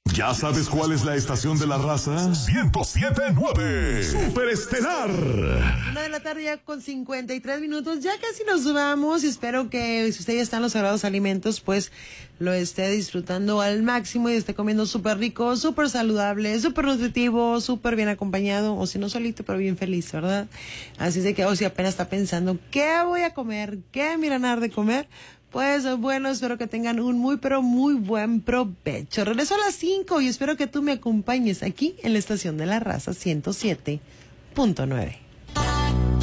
¿Ya sabes cuál es la estación de la raza? 107.9 Superestelar. 1 de la tarde ya con 53 minutos. Ya casi nos vamos y espero que si usted ya está en los sagrados alimentos, pues lo esté disfrutando al máximo y esté comiendo súper rico, súper saludable, súper nutritivo, súper bien acompañado, o si no solito, pero bien feliz, ¿verdad? Así es de que, o si apenas está pensando, ¿qué voy a comer? ¿Qué me irán a dar de comer? Pues bueno, espero que tengan un muy, pero muy buen provecho. Regreso a las 5 y espero que tú me acompañes aquí en la estación de la raza 107.9.